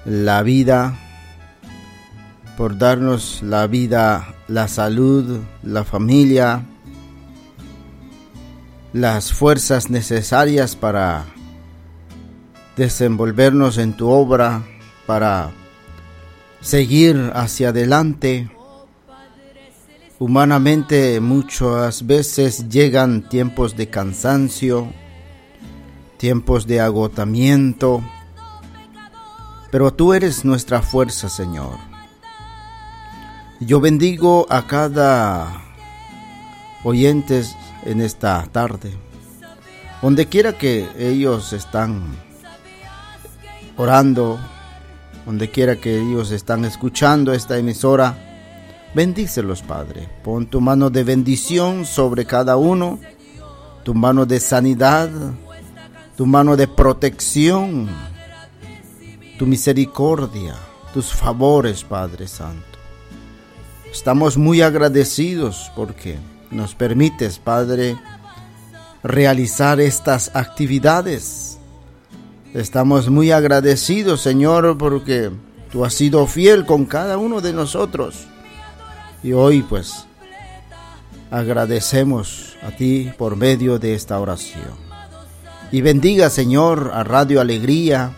la vida, por darnos la vida, la salud, la familia, las fuerzas necesarias para desenvolvernos en tu obra, para seguir hacia adelante. Humanamente muchas veces llegan tiempos de cansancio, tiempos de agotamiento, pero tú eres nuestra fuerza, Señor. Yo bendigo a cada oyente en esta tarde, donde quiera que ellos están orando, donde quiera que ellos están escuchando esta emisora. Bendícelos, Padre. Pon tu mano de bendición sobre cada uno, tu mano de sanidad, tu mano de protección, tu misericordia, tus favores, Padre Santo. Estamos muy agradecidos porque nos permites, Padre, realizar estas actividades. Estamos muy agradecidos, Señor, porque tú has sido fiel con cada uno de nosotros. Y hoy pues agradecemos a ti por medio de esta oración. Y bendiga, Señor, a Radio Alegría,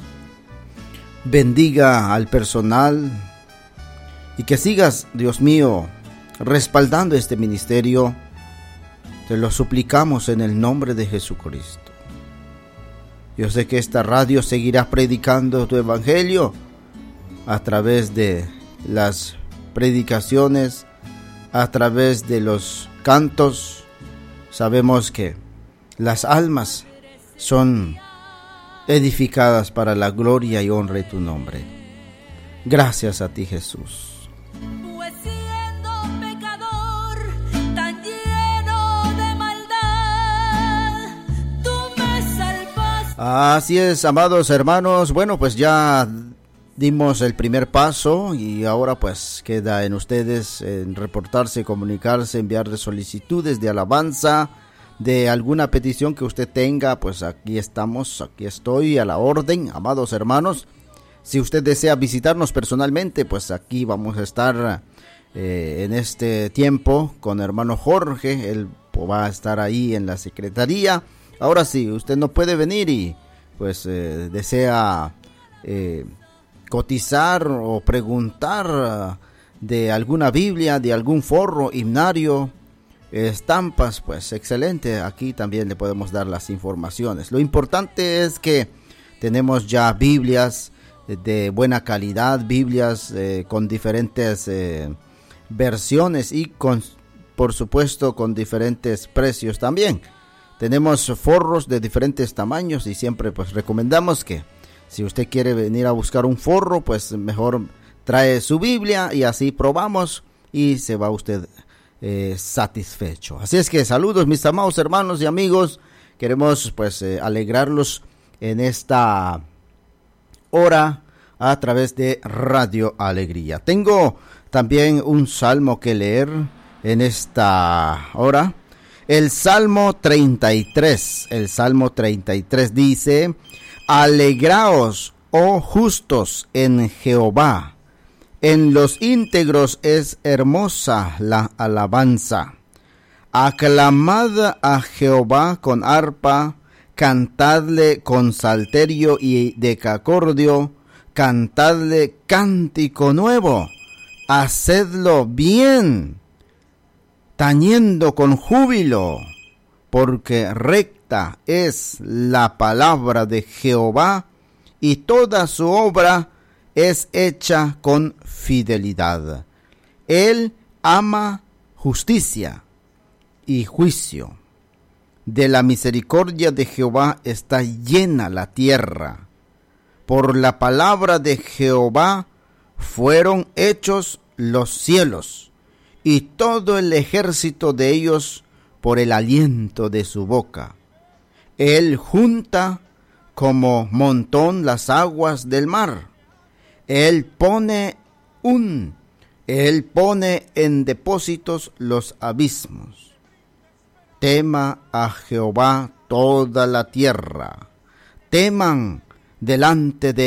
bendiga al personal y que sigas, Dios mío, respaldando este ministerio. Te lo suplicamos en el nombre de Jesucristo. Yo sé que esta radio seguirá predicando tu evangelio a través de las predicaciones, a través de los cantos. Sabemos que las almas son edificadas para la gloria y honra de tu nombre. Gracias a ti, Jesús. Pues siendo pecador, tan lleno de maldad, tú me salvaste. Así es, amados hermanos. Bueno, pues ya dimos el primer paso y ahora pues queda en ustedes en reportarse, comunicarse, enviar solicitudes de alabanza, de alguna petición que usted tenga. Pues aquí estamos, aquí estoy a la orden, amados hermanos. Si usted desea visitarnos personalmente, pues aquí vamos a estar en este tiempo con hermano Jorge. Él va a estar ahí en la secretaría. Ahora sí, usted no puede venir y pues desea cotizar o preguntar de alguna Biblia, de algún forro, himnario, estampas, pues excelente, aquí también le podemos dar las informaciones. Lo importante es que tenemos ya Biblias de buena calidad, Biblias con diferentes versiones y por supuesto con diferentes precios también. Tenemos forros de diferentes tamaños y siempre pues recomendamos que si usted quiere venir a buscar un forro, pues mejor trae su Biblia y así probamos y se va usted satisfecho. Así es que saludos, mis amados hermanos y amigos. Queremos pues alegrarlos en esta hora a través de Radio Alegría. Tengo también un salmo que leer en esta hora. El Salmo 33. El Salmo 33 dice: Alegraos, oh justos, en Jehová. En los íntegros es hermosa la alabanza. Aclamad a Jehová con arpa, cantadle con salterio y decacordio, cantadle cántico nuevo, hacedlo bien, tañendo con júbilo, porque recta es la palabra de Jehová, y toda su obra es hecha con fidelidad. Él ama justicia y juicio. De la misericordia de Jehová está llena la tierra. Por la palabra de Jehová fueron hechos los cielos, y todo el ejército de ellos por el aliento de su boca. Él junta como montón las aguas del mar. Él pone en depósitos los abismos. Tema a Jehová toda la tierra. Teman delante de